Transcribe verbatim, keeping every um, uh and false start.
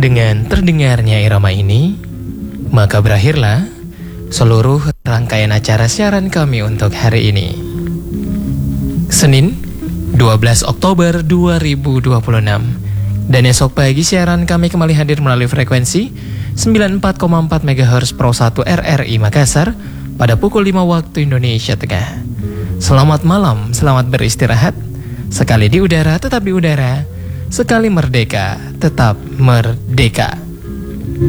Dengan terdengarnya irama ini, maka berakhirlah seluruh rangkaian acara siaran kami untuk hari ini. Senin, dua belas Oktober dua ribu dua puluh enam. Dan esok pagi siaran kami kembali hadir melalui frekuensi sembilan puluh empat koma empat megahertz Pro satu R R I Makassar pada pukul lima waktu Indonesia Tengah. Selamat malam, selamat beristirahat. Sekali di udara, tetap di udara. Sekali merdeka, tetap merdeka.